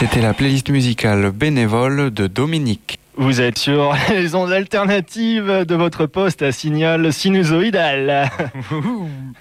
C'était la playlist musicale bénévole de Dominique. Vous êtes sur les ondes alternatives de votre poste à signal sinusoïdal.